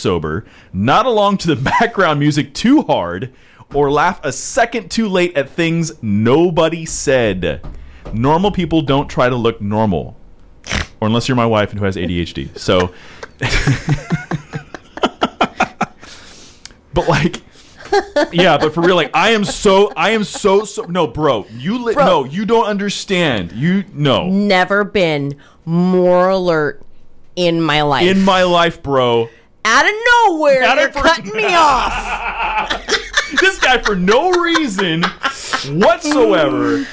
sober, nod along to the background music too hard, or laugh a second too late at things nobody said. Normal people don't try to look normal. Or unless you're my wife and who has ADHD. So, but like, yeah, but for real, like, I am so, no, bro, no, you don't understand. No. Never been more alert in my life. In my life, bro. Out of nowhere, you're cutting me off. This guy, for no reason whatsoever.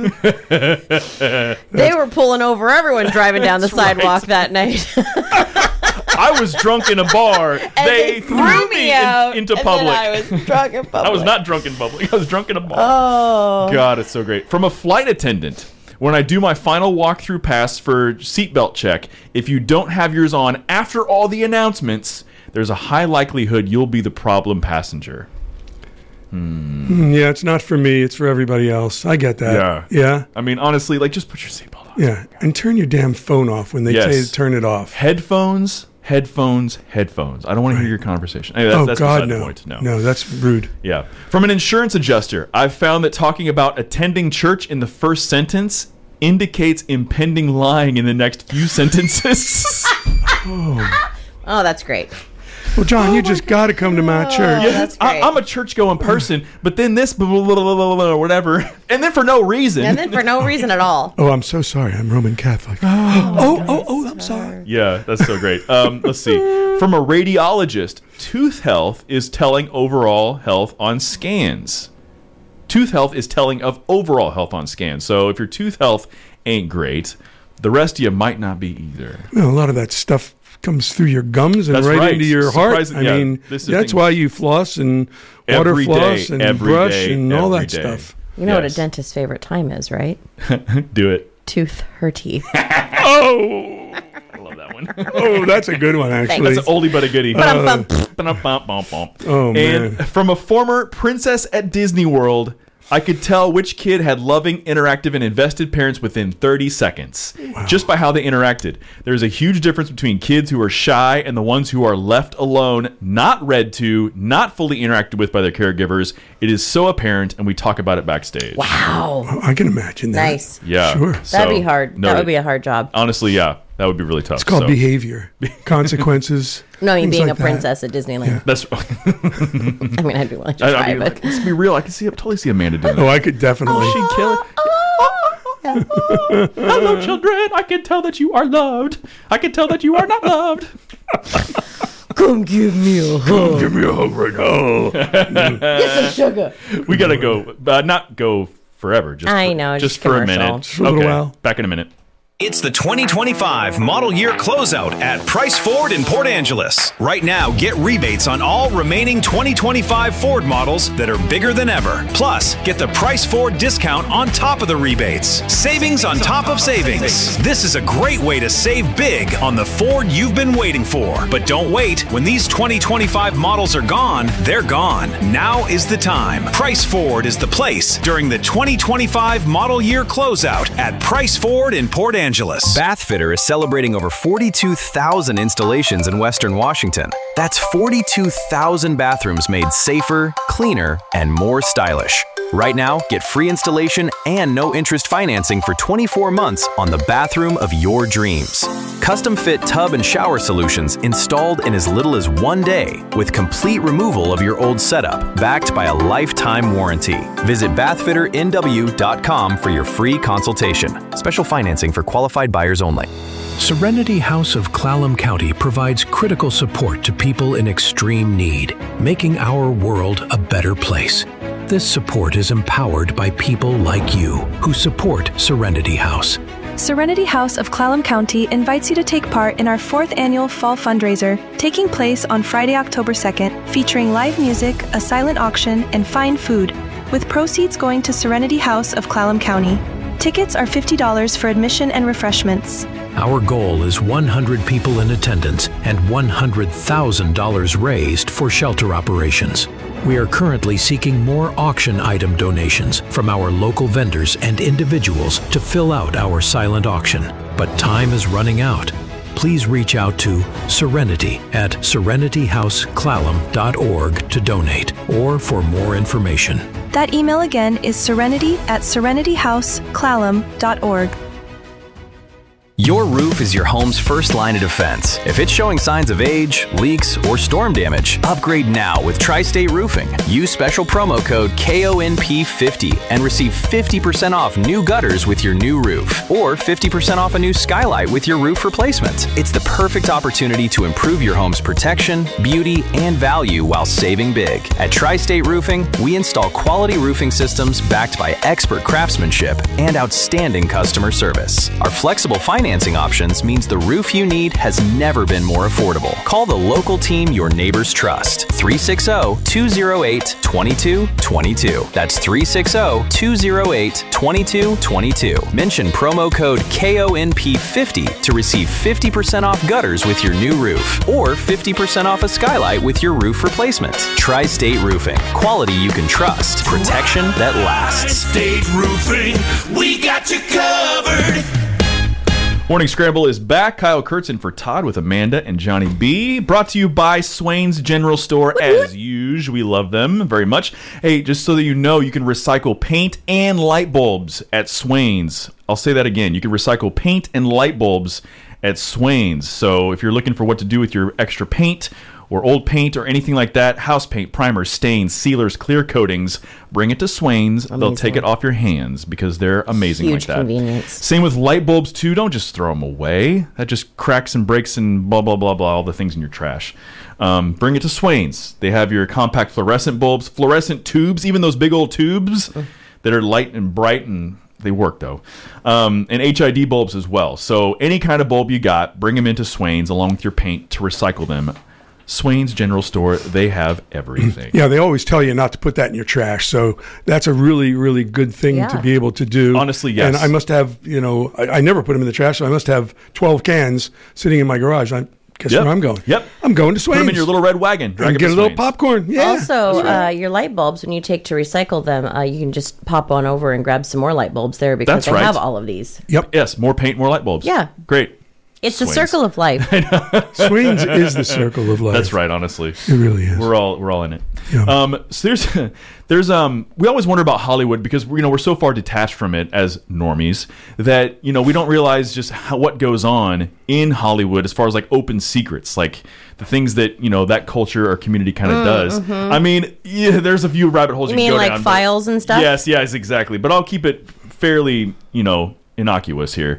They were pulling over everyone driving down the sidewalk that night. I was drunk in a bar. They threw me out into public. I was drunk in public. I was not drunk in public. I was drunk in a bar. Oh. God, it's so great. From a flight attendant, when I do my final walkthrough pass for seatbelt check, if you don't have yours on after all the announcements, there's a high likelihood you'll be the problem passenger. Yeah, it's not for me. It's for everybody else. I get that. Yeah. I mean, honestly, like, just put your seatbelt on. Yeah, and turn your damn phone off when they say to turn it off. Headphones. I don't want to hear your conversation. Anyway, that's beside the point. No, that's rude. Yeah. From an insurance adjuster, I've found that talking about attending church in the first sentence indicates impending lying in the next few sentences. Oh, that's great. Well, John, you just got to come to my church. Yeah, that's great. I'm a church-going person, but then this or whatever, and then for no reason. And then for no reason at all. Oh, I'm so sorry. I'm Roman Catholic. I'm sorry. Yeah, that's so great. Let's see. From a radiologist, tooth health is telling overall health on scans. Tooth health is telling of overall health on scans. So if your tooth health ain't great, the rest of you might not be either. Well, a lot of that stuff comes through your gums and into your heart. I mean, that's why you floss and water floss and brush and all that stuff. You know what a dentist's favorite time is, right? Do it. Tooth her teeth. Oh! I love that one. Oh, that's a good one, actually. That's an oldie but a goodie. Oh, man. And from a former princess at Disney World, I could tell which kid had loving, interactive, and invested parents within 30 seconds. Wow. Just by how they interacted. There's a huge difference between kids who are shy and the ones who are left alone, not read to, not fully interacted with by their caregivers. It is so apparent, and we talk about it backstage. Wow. I can imagine that. Nice. Yeah. Sure. That'd be hard. That would be a hard job. Honestly, yeah. That would be really tough. It's called behavior. Consequences. No, I mean being like a princess at Disneyland. Yeah. That's. I mean, I'd be willing to try, but let's be real. I can totally see Amanda doing that. Oh, I could definitely. She'd kill it. Hello, children. I can tell that you are loved. I can tell that you are not loved. Come give me a hug. Come give me a hug right now. Get some sugar. We gotta go. Not go forever. Just for a minute. Just for a little while. Back in a minute. It's the 2025 model year closeout at Price Ford in Port Angeles. Right now, get rebates on all remaining 2025 Ford models that are bigger than ever. Plus, get the Price Ford discount on top of the rebates. Savings on top of savings. This is a great way to save big on the Ford you've been waiting for. But don't wait. When these 2025 models are gone, they're gone. Now is the time. Price Ford is the place during the 2025 model year closeout at Price Ford in Port Angeles. Bathfitter is celebrating over 42,000 installations in Western Washington. That's 42,000 bathrooms made safer, cleaner, and more stylish. Right now, get free installation and no interest financing for 24 months on the bathroom of your dreams. Custom fit tub and shower solutions installed in as little as 1 day with complete removal of your old setup, backed by a lifetime warranty. Visit bathfitternw.com for your free consultation. Special financing for qualified buyers only. Serenity House of Clallam County provides critical support to people in extreme need, making our world a better place. This support is empowered by people like you who support Serenity House. Serenity House of Clallam County invites you to take part in our 4th annual fall fundraiser, taking place on Friday, October 2nd, featuring live music, a silent auction, and fine food, with proceeds going to Serenity House of Clallam County. Tickets are $50 for admission and refreshments. Our goal is 100 people in attendance and $100,000 raised for shelter operations. We are currently seeking more auction item donations from our local vendors and individuals to fill out our silent auction, but time is running out. please reach out to Serenity at serenityhouseclallam.org to donate or for more information. That email again is serenity@serenityhouseclallam.org. Your roof is your home's first line of defense. If it's showing signs of age, leaks, or storm damage, upgrade now with Tri-State Roofing. Use special promo code KONP50 and receive 50% off new gutters with your new roof, or 50% off a new skylight with your roof replacement. It's the perfect opportunity to improve your home's protection, beauty, and value while saving big. At Tri-State Roofing, we install quality roofing systems backed by expert craftsmanship and outstanding customer service. Our flexible financing options means the roof you need has never been more affordable. Call the local team your neighbors trust. 360-208-2222. That's 360-208-2222. Mention promo code KONP50 to receive 50% off gutters with your new roof, or 50% off a skylight with your roof replacement. Tri-State Roofing. Quality you can trust. Protection that lasts. Tri-State Roofing. We got you covered. Morning Scramble is back. Kyle Kurtz for Todd with Amanda and Johnny B. Brought to you by Swain's General Store. As usual, we love them very much. Hey, just so that you know, you can recycle paint and light bulbs at Swain's. I'll say that again. You can recycle paint and light bulbs at Swain's. So if you're looking for what to do with your extra paint or old paint or anything like that, house paint, primers, stains, sealers, clear coatings, bring it to Swain's. Amazing. They'll take it off your hands because they're amazing. Huge like that. Convenience. Same with light bulbs too. Don't just throw them away. That just cracks and breaks and blah, blah, blah, blah, all the things in your trash. Bring it to Swain's. They have your compact fluorescent bulbs, fluorescent tubes, even those big old tubes that are light and bright, and they work though. And HID bulbs as well. So any kind of bulb you got, bring them into Swain's along with your paint to recycle them. Swain's General Store, they have everything. Yeah, they always tell you not to put that in your trash. So that's a really, really good thing to be able to do. Honestly, yes. And I must have, I never put them in the trash, so I must have 12 cans sitting in my garage. Guess where I'm going? Yep. I'm going to Swain's. Put them in your little red wagon. And get a little popcorn. Yeah. Also, your light bulbs, when you take to recycle them, you can just pop on over and grab some more light bulbs there because they have all of these. Yep. Yes, more paint, more light bulbs. Yeah. Great. It's the circle of life. Swain's is the circle of life. That's right, honestly. It really is. We're all in it. Yeah. So there's we always wonder about Hollywood because we're so far detached from it as normies that we don't realize just what goes on in Hollywood as far as like open secrets, like the things that that culture or community kind of does. Mm-hmm. I mean, there's a few rabbit holes you can go down. You mean like files and stuff? Yes, exactly. But I'll keep it fairly, innocuous here.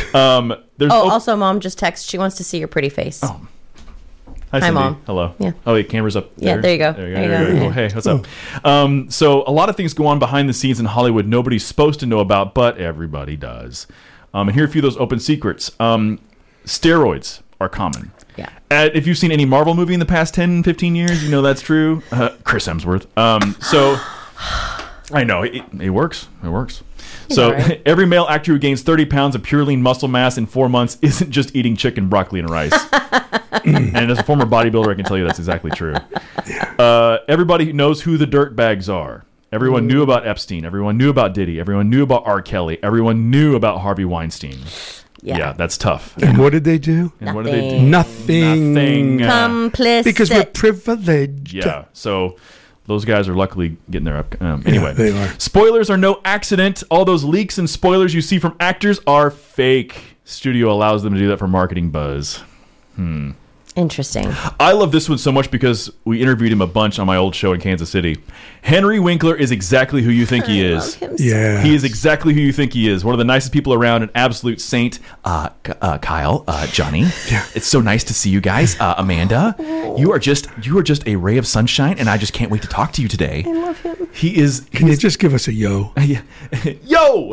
Also, Mom just texted. She wants to see your pretty face. Oh. Hi, Mom. Hello. Yeah. Oh, wait, camera's up there. Yeah, there you go. There you go. Oh, hey, what's up? So a lot of things go on behind the scenes in Hollywood nobody's supposed to know about, but everybody does. And here are a few of those open secrets. Steroids are common. Yeah. If you've seen any Marvel movie in the past 10, 15 years, you know that's true. Chris Hemsworth. So I know, it works. It works. So right. Every male actor who gains 30 pounds of pure lean muscle mass in 4 months isn't just eating chicken, broccoli, and rice. And as a former bodybuilder, I can tell you that's exactly true. Everybody knows who the dirtbags are. Everyone knew about Epstein. Everyone knew about Diddy. Everyone knew about R. Kelly. Everyone knew about Harvey Weinstein. Yeah, that's tough. And what did they do? And what did they do? Nothing. Complicit. Because we're privileged. Yeah, so those guys are luckily getting their up. Anyway, they are. Spoilers are no accident. All those leaks and spoilers you see from actors are fake. Studio allows them to do that for marketing buzz. Interesting. I love this one so much because we interviewed him a bunch on my old show in Kansas City. Henry Winkler is exactly who you think he is. Yeah, he is exactly who you think he is. One of the nicest people around, an absolute saint. Kyle, Johnny, it's so nice to see you guys. Amanda, you are just a ray of sunshine, and I just can't wait to talk to you today. I love him. Can you just give us a yo? Yo,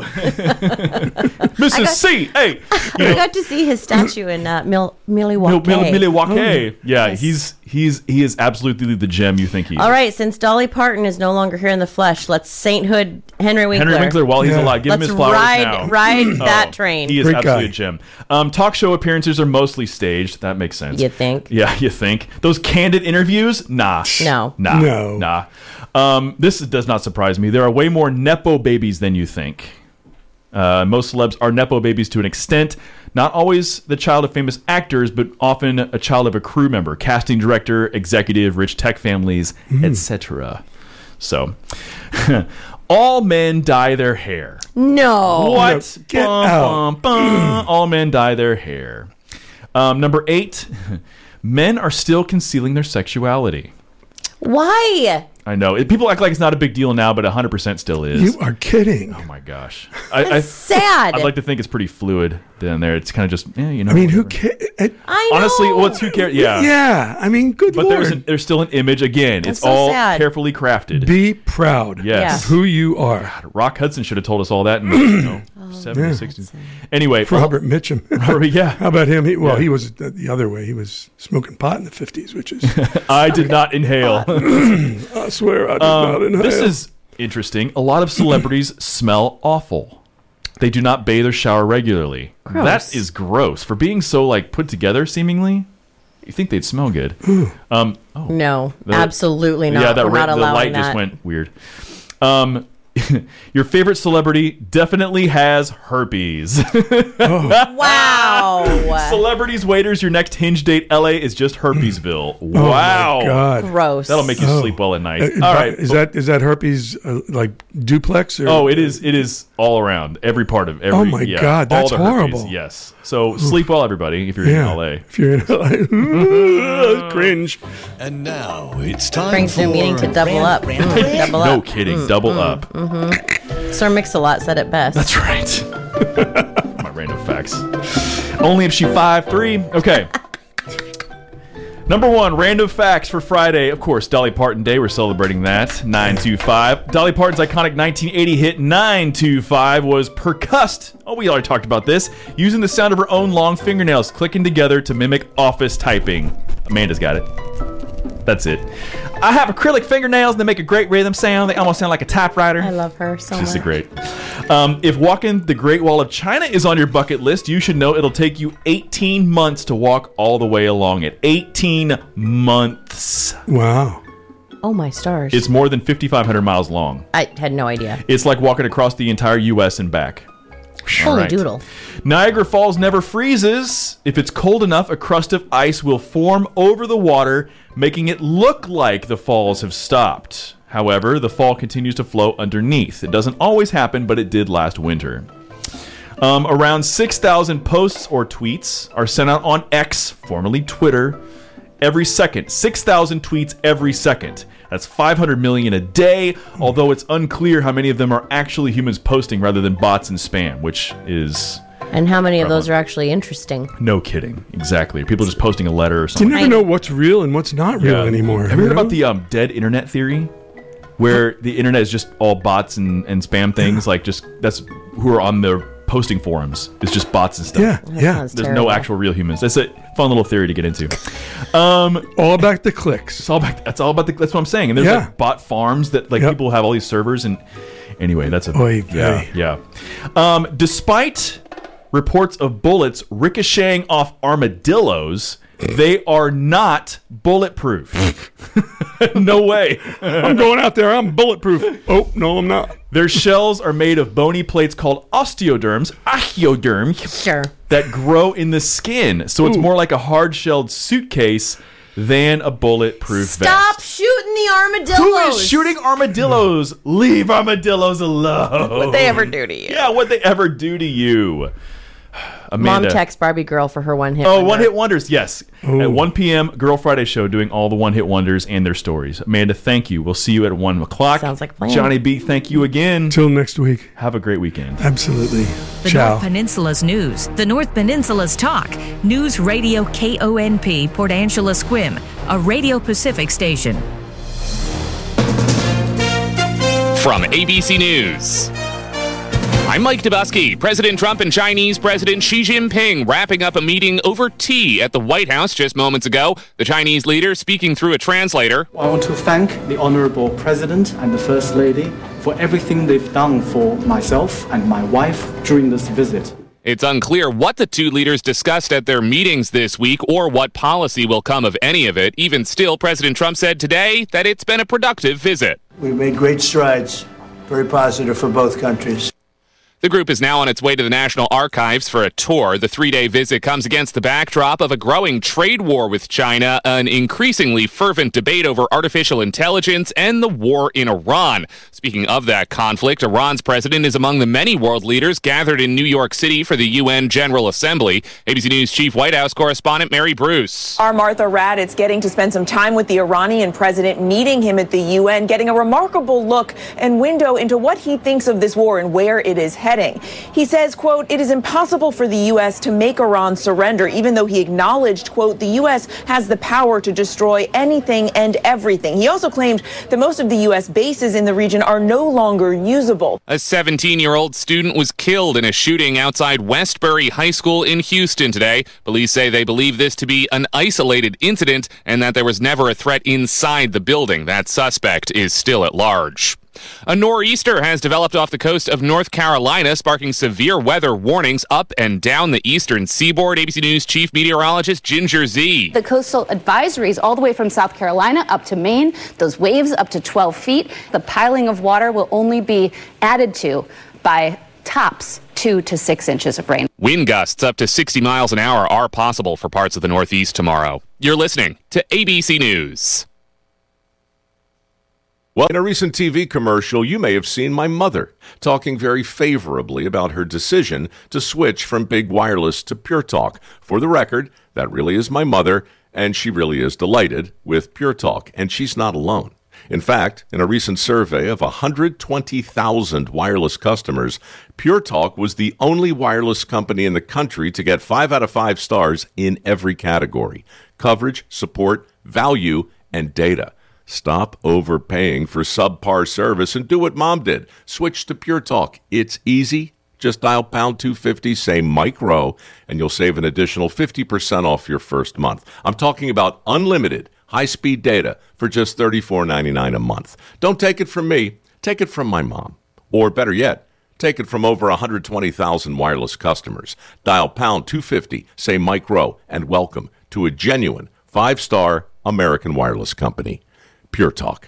Mrs. C. Hey, I got to see his statue in Milwaukee. Milwaukee. Yeah, yes. He is absolutely the gem you think he is. All right, since Dolly Parton is no longer here in the flesh, let's sainthood Henry Winkler. Henry Winkler, while he's alive, give him his flowers now. Ride that train. He is absolutely a gem. Talk show appearances are mostly staged. That makes sense. You think? Yeah, you think. Those candid interviews? Nah. No. This does not surprise me. There are way more Nepo babies than you think. Most celebs are Nepo babies to an extent. Not always the child of famous actors, but often a child of a crew member, casting director, executive, rich tech families, etc. So, all men dye their hair. No. What? No, get out. All men dye their hair. Number 8, men are still concealing their sexuality. Why? I know. People act like it's not a big deal now, but 100% still is. You are kidding. Oh, my gosh. That's sad. I'd like to think it's pretty fluid down there. It's kind of just, you know. I mean, who cares? I know. Honestly, who cares? Yeah. Yeah. I mean, good but Lord. There's still an image. Again, That's it's so all sad. carefully crafted. Be proud Yes. of who you are. God, Rock Hudson should have told us all that in the 70s, 60s. Anyway. Robert Mitchum. Yeah. How about him? He was the other way. He was smoking pot in the 50s, which is... I did not inhale. I swear I did not inhale. This is interesting. A lot of celebrities smell awful. They do not bathe or shower regularly. Gross. That is gross. For being so put together, seemingly, you think they'd smell good. No, absolutely not. Yeah, We're not the allowing light that. just went weird. Your favorite celebrity definitely has herpes. Wow. Celebrities, waiters, your next Hinge date, LA is just herpesville. Wow. Oh my God. Gross. That'll make you sleep well at night. All right. Is that herpes like duplex? Or? Oh, it is all around. Every part of every. Oh my God, that's all the herpes, horrible. yes. So sleep well, everybody, if you're in LA. If you're in LA. Cringe. And now it's time Brings for new meaning to double up. Double No up. kidding. Double up. Sir Mix-a-Lot said it best. That's right. My random facts. Only if she 5'3". Okay. Number 1, random facts for Friday. Of course, Dolly Parton Day. We're celebrating that. 925. Dolly Parton's iconic 1980 hit 925 was percussed. Oh, we already talked about this. Using the sound of her own long fingernails clicking together to mimic office typing. Amanda's got it. That's it. I have acrylic fingernails. They make a great rhythm sound. They almost sound like a typewriter. I love her so much. She's great. If walking the Great Wall of China is on your bucket list, you should know it'll take you 18 months to walk all the way along it. 18 months. Wow. Oh, my stars. It's more than 5,500 miles long. I had no idea. It's like walking across the entire U.S. and back. Holy doodle. Niagara Falls never freezes. If it's cold enough, a crust of ice will form over the water, making it look like the falls have stopped. However, the fall continues to flow underneath. It doesn't always happen, but it did last winter. Around 6,000 posts or tweets are sent out on X, formerly Twitter, every second. 6,000 tweets every second. That's 500 million a day, although it's unclear how many of them are actually humans posting rather than bots and spam, which is... And how many of those are actually interesting? No kidding. Exactly. People just posting a letter or something. You never know what's real and what's not real anymore. Have you heard about the dead internet theory? Where the internet is just all bots and spam things? Like, just that's who are on the posting forums. It's just bots and stuff. Yeah. There's no actual real humans. That's a fun little theory to get into. All about the clicks. That's all about that's what I'm saying. And there's like bot farms that people have all these servers and anyway, that's a despite reports of bullets ricocheting off armadillos, they are not bulletproof. No way. I'm going out there. I'm bulletproof. Oh, no, I'm not. Their shells are made of bony plates called osteoderms, Sure. that grow in the skin. So it's more like a hard-shelled suitcase than a bulletproof vest. Stop shooting the armadillos. Who is shooting armadillos? Leave armadillos alone. What'd they ever do to you? Yeah, what'd they ever do to you? Amanda. Mom texts Barbie Girl for her one-hit wonder. wonder. One-hit wonders, yes. At 1 p.m., Girl Friday show doing all the one-hit wonders and their stories. Amanda, thank you. We'll see you at 1 o'clock. Sounds like a plan. Johnny B, thank you again. Till next week. Have a great weekend. Absolutely. The Ciao. North Peninsula's news. The North Peninsula's talk. News Radio KONP Port Angeles Squim, a Radio Pacific station. From ABC News. I'm Mike Dubusky. President Trump and Chinese President Xi Jinping wrapping up a meeting over tea at the White House just moments ago. The Chinese leader speaking through a translator. I want to thank the Honorable President and the First Lady for everything they've done for myself and my wife during this visit. It's unclear what the two leaders discussed at their meetings this week or what policy will come of any of it. Even still, President Trump said today that it's been a productive visit. We've made great strides, very positive for both countries. The group is now on its way to the National Archives for a tour. The 3-day visit comes against the backdrop of a growing trade war with China, an increasingly fervent debate over artificial intelligence, and the war in Iran. Speaking of that conflict, Iran's president is among the many world leaders gathered in New York City for the UN General Assembly. ABC News Chief White House correspondent Mary Bruce. Our Martha Raddatz getting to spend some time with the Iranian president, meeting him at the UN, getting a remarkable look and window into what he thinks of this war and where it is heading. He says, quote, "It is impossible for the U.S. to make Iran surrender," even though he acknowledged, quote, "the U.S. has the power to destroy anything and everything." He also claimed that most of the U.S. bases in the region are no longer usable. A 17-year-old student was killed in a shooting outside Westbury High School in Houston today. Police say they believe this to be an isolated incident and that there was never a threat inside the building. That suspect is still at large. A nor'easter has developed off the coast of North Carolina, sparking severe weather warnings up and down the eastern seaboard. ABC News Chief Meteorologist Ginger Z. The coastal advisories all the way from South Carolina up to Maine, those waves up to 12 feet. The piling of water will only be added to by tops 2 to 6 inches of rain. Wind gusts up to 60 miles an hour are possible for parts of the Northeast tomorrow. You're listening to ABC News. Well, in a recent TV commercial, you may have seen my mother talking very favorably about her decision to switch from big wireless to Pure Talk. For the record, that really is my mother, and she really is delighted with Pure Talk, and she's not alone. In fact, in a recent survey of 120,000 wireless customers, Pure Talk was the only wireless company in the country to get 5 out of 5 stars in every category: coverage, support, value, and data. Stop overpaying for subpar service and do what Mom did. Switch to Pure Talk. It's easy. Just dial pound 250, say Mike Rowe, and you'll save an additional 50% off your first month. I'm talking about unlimited high-speed data for just $34.99 a month. Don't take it from me. Take it from my mom. Or better yet, take it from over 120,000 wireless customers. Dial pound 250, say Mike Rowe, and welcome to a genuine 5-star American wireless company. Pure Talk.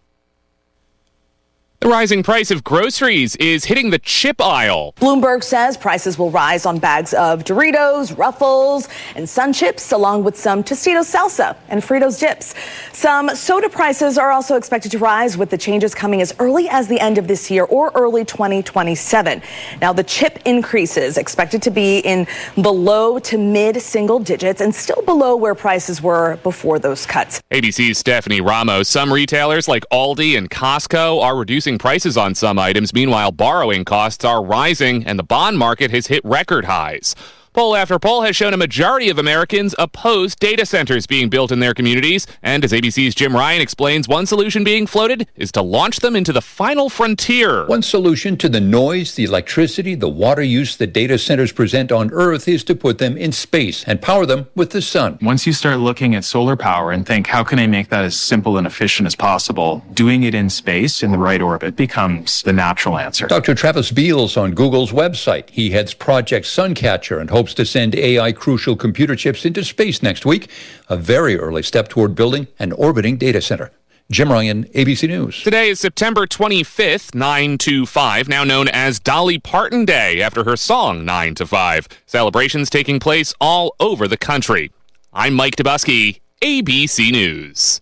The rising price of groceries is hitting the chip aisle. Bloomberg says prices will rise on bags of Doritos, Ruffles, and Sun Chips, along with some Tostitos salsa and Fritos dips. Some soda prices are also expected to rise, with the changes coming as early as the end of this year or early 2027. Now, the chip increases expected to be in the low to mid single digits and still below where prices were before those cuts. ABC's Stephanie Ramos. Some retailers like Aldi and Costco are reducing prices on some items. Meanwhile, borrowing costs are rising and the bond market has hit record highs. Poll after poll has shown a majority of Americans oppose data centers being built in their communities. And as ABC's Jim Ryan explains, one solution being floated is to launch them into the final frontier. One solution to the noise, the electricity, the water use that data centers present on Earth is to put them in space and power them with the sun. Once you start looking at solar power and think, how can I make that as simple and efficient as possible? Doing it in space in the right orbit becomes the natural answer. Dr. Travis Beals on Google's website. He heads Project Suncatcher and hopes to send AI-crucial computer chips into space next week, a very early step toward building an orbiting data center. Jim Ryan, ABC News. Today is September 25th, 9/25, now known as Dolly Parton Day, after her song 9 to 5. Celebrations taking place all over the country. I'm Mike Dubusky, ABC News.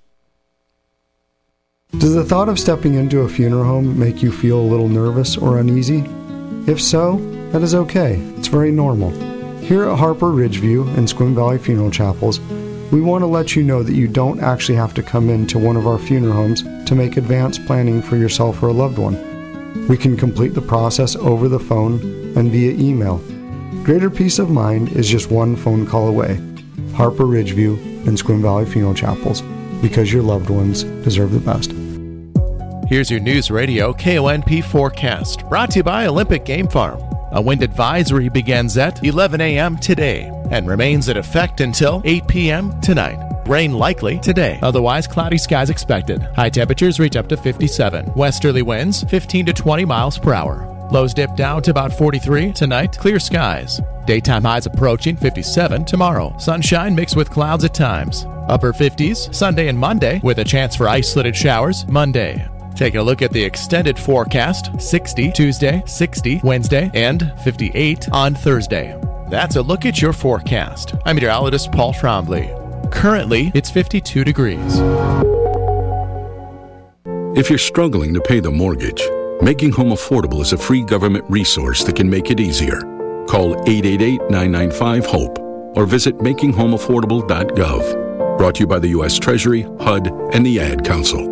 Does the thought of stepping into a funeral home make you feel a little nervous or uneasy? If so, that is okay. It's very normal. Here at Harper Ridgeview and Sequim Valley Funeral Chapels, we want to let you know that you don't actually have to come into one of our funeral homes to make advanced planning for yourself or a loved one. We can complete the process over the phone and via email. Greater peace of mind is just one phone call away. Harper Ridgeview and Sequim Valley Funeral Chapels, because your loved ones deserve the best. Here's your News Radio KONP forecast, brought to you by Olympic Game Farm. A wind advisory begins at 11 a.m. today and remains in effect until 8 p.m. tonight. Rain likely today. Otherwise, cloudy skies expected. High temperatures reach up to 57. Westerly winds 15 to 20 miles per hour. Lows dip down to about 43 tonight. Clear skies. Daytime highs approaching 57 tomorrow. Sunshine mixed with clouds at times. Upper 50s Sunday and Monday with a chance for isolated showers Monday. Taking a look at the extended forecast, 60 Tuesday, 60 Wednesday, and 58 on Thursday. That's a look at your forecast. I'm meteorologist Paul Trombley. Currently, it's 52 degrees. If you're struggling to pay the mortgage, Making Home Affordable is a free government resource that can make it easier. Call 888-995-HOPE or visit makinghomeaffordable.gov. Brought to you by the U.S. Treasury, HUD, and the Ad Council.